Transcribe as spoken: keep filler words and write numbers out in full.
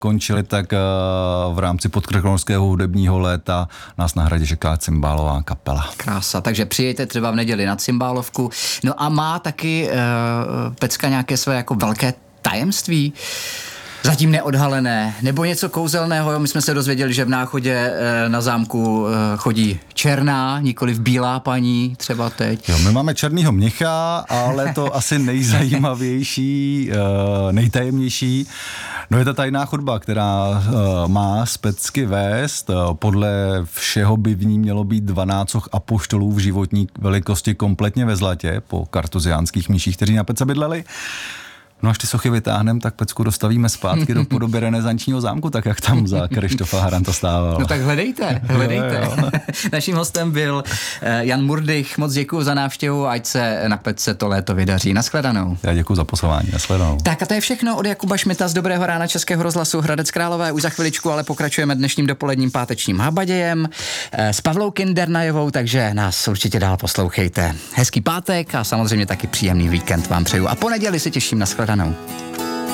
končili, tak v rámci podkrkonošského hudebního léta nás na Hradě čeká cymbálová kapela. Krása, takže přijďte třeba v neděli na cymbálovku. No a má taky uh, Pecka nějaké své jako velké tajemství? Zatím neodhalené, nebo něco kouzelného. Jo? My jsme se dozvěděli, že v Náchodě e, na zámku e, chodí černá, nikoliv bílá paní, třeba teď. Jo, my máme černýho mnicha, ale to asi nejzajímavější, e, nejtajemnější. No je to tajná chodba, která e, má z Pecky vést. E, podle všeho by v ní mělo být dvanáct apoštolů v životní velikosti kompletně ve zlatě, po kartuziánských mniších, kteří na Pece bydleli. No až ty sochy vytáhneme, tak Pecku dostavíme zpátky do podoby renesančního zámku, tak jak tam za Krištofa Haranta stával. No tak hledejte, hledejte. Jo, jo. Naším hostem byl Jan Murdych. Moc děkuju za návštěvu, ať se na Pecce to léto vydaří. Naschledanou. Já děkuju za pozvání. Naschledanou. Tak a to je všechno od Jakuba Šmita z Dobrého rána Českého rozhlasu Hradec Králové. Už za chviličku, ale pokračujeme dnešním dopoledním pátečním habadějem s Pavlou Kindernajovou, takže nás určitě dál poslouchejte. Hezký pátek a samozřejmě taky příjemný víkend vám přeju. A po neděli se těším na shledanou.